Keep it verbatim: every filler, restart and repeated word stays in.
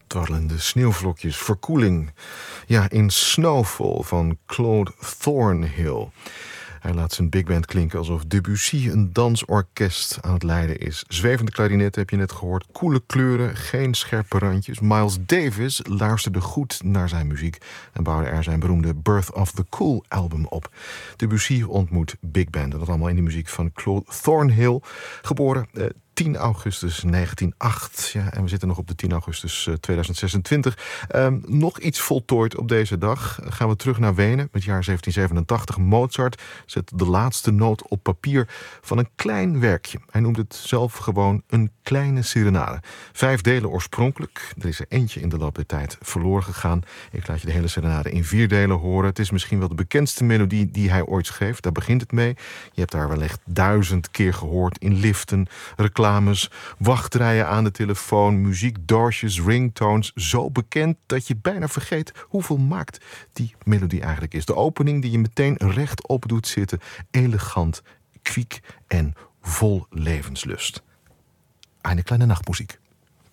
Dwarrelende sneeuwvlokjes, verkoeling. Ja, in Snowfall van Claude Thornhill. Hij laat zijn big band klinken alsof Debussy een dansorkest aan het leiden is. Zwevende klarinet heb je net gehoord. Koele kleuren, geen scherpe randjes. Miles Davis luisterde goed naar zijn muziek en bouwde er zijn beroemde Birth of the Cool album op. Debussy ontmoet big band. En dat allemaal in de muziek van Claude Thornhill. Geboren eh, tien augustus negentien oh acht. Ja, en we zitten nog op de tien augustus tweeduizend zesentwintig. Um, nog iets voltooid op deze dag. Gaan we terug naar Wenen. Met jaar zeventien zevenentachtig. Mozart zet de laatste noot op papier van een klein werkje. Hij noemt het zelf gewoon een kleine serenade. Vijf delen oorspronkelijk. Er is er eentje in de loop der tijd verloren gegaan. Ik laat je de hele serenade in vier delen horen. Het is misschien wel de bekendste melodie die hij ooit schreef. Daar begint het mee. Je hebt daar wellicht duizend keer gehoord in liften, reclame, wachtrijen aan de telefoon, muziekdoosjes, ringtones. Zo bekend dat je bijna vergeet hoeveel maakt die melodie eigenlijk is. De opening die je meteen rechtop doet zitten. Elegant, kwiek en vol levenslust. Eine kleine Nachtmusik.